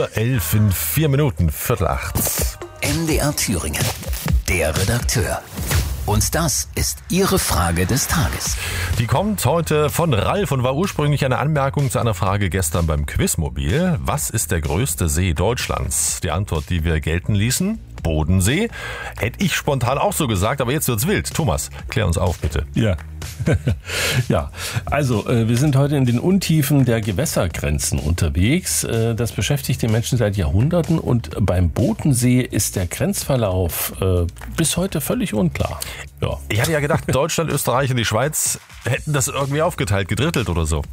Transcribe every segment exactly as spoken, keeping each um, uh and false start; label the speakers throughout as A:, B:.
A: Elf in vier Minuten, Viertel acht.
B: M D R Thüringen, der Redakteur. Und das ist Ihre Frage des Tages.
A: Die kommt heute von Ralf und war ursprünglich eine Anmerkung zu einer Frage gestern beim Quizmobil. Was ist der größte See Deutschlands? Die Antwort, die wir gelten ließen: Bodensee. Hätte ich spontan auch so gesagt, aber jetzt wird's wild. Thomas, klär uns auf, bitte.
C: Ja. Ja, also äh, wir sind heute in den Untiefen der Gewässergrenzen unterwegs. Äh, das beschäftigt die Menschen seit Jahrhunderten und beim Bodensee ist der Grenzverlauf äh, bis heute völlig unklar. Ja.
A: Ich hatte ja gedacht, Deutschland, Österreich und die Schweiz hätten das irgendwie aufgeteilt, gedrittelt oder so.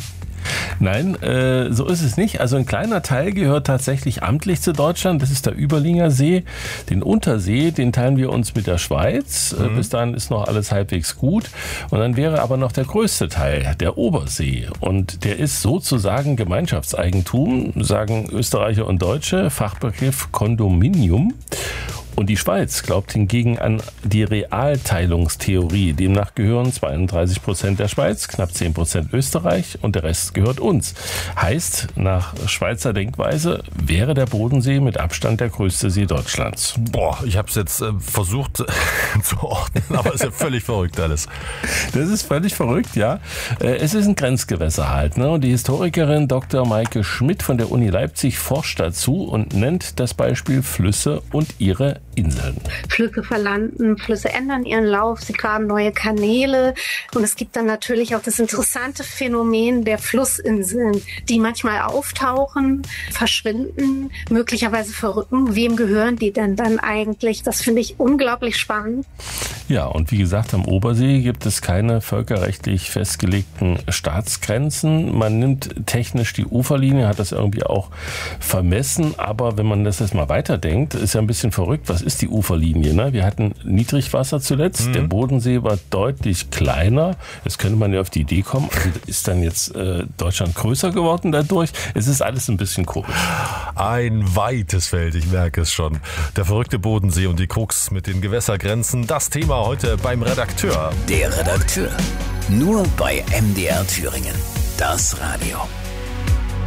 C: Nein, äh, so ist es nicht. Also ein kleiner Teil gehört tatsächlich amtlich zu Deutschland. Das ist der Überlinger See. Den Untersee, den teilen wir uns mit der Schweiz. Mhm. Bis dahin ist noch alles halbwegs gut. Und dann wäre aber noch der größte Teil, der Obersee. Und der ist sozusagen Gemeinschaftseigentum, sagen Österreicher und Deutsche, Fachbegriff Kondominium. Und die Schweiz glaubt hingegen an die Realteilungstheorie. Demnach gehören zweiunddreißig Prozent der Schweiz, knapp zehn Prozent Österreich und der Rest gehört uns. Heißt, nach Schweizer Denkweise wäre der Bodensee mit Abstand der größte See Deutschlands.
A: Boah, ich habe es jetzt äh, versucht äh, zu ordnen, aber es ist ja völlig verrückt alles.
C: Das ist völlig verrückt, ja. Äh, es ist ein Grenzgewässer halt, ne? Und die Historikerin Doktor Maike Schmidt von der Uni Leipzig forscht dazu und nennt das Beispiel Flüsse und ihre Inseln.
D: Flüsse verlanden, Flüsse ändern ihren Lauf, sie graben neue Kanäle und es gibt dann natürlich auch das interessante Phänomen der Flussinseln, die manchmal auftauchen, verschwinden, möglicherweise verrücken. Wem gehören die denn dann eigentlich? Das finde ich unglaublich spannend.
C: Ja, und wie gesagt, am Obersee gibt es keine völkerrechtlich festgelegten Staatsgrenzen. Man nimmt technisch die Uferlinie, hat das irgendwie auch vermessen, aber wenn man das jetzt mal weiterdenkt, ist ja ein bisschen verrückt. Was ist die Uferlinie? Ne? Wir hatten Niedrigwasser zuletzt, mhm. Der Bodensee war deutlich kleiner. Jetzt könnte man ja auf die Idee kommen, also ist dann jetzt äh, Deutschland größer geworden dadurch? Es ist alles ein bisschen komisch.
A: Ein weites Feld, ich merke es schon. Der verrückte Bodensee und die Krux mit den Gewässergrenzen, das Thema heute beim Redakteur.
B: Der Redakteur, nur bei M D R Thüringen, das Radio.